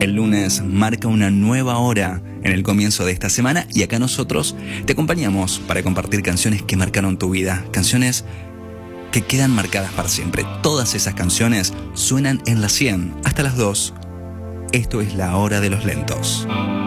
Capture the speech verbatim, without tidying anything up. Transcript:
El lunes marca una nueva hora en el comienzo de esta semana y acá nosotros te acompañamos para compartir canciones que marcaron tu vida, canciones que quedan marcadas para siempre. Todas esas canciones suenan en las cien hasta las dos. Esto es La Hora de los Lentos.